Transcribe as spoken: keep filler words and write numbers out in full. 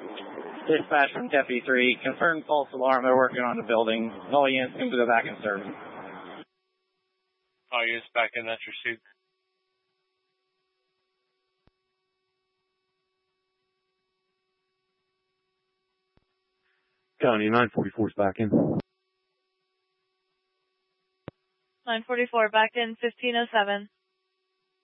Dispatch from Deputy three, confirmed false alarm, they're working on the building. All units seem to go back in service. All units back in, that's your suit. County nine forty-four is back in. nine forty-four back in, fifteen oh seven.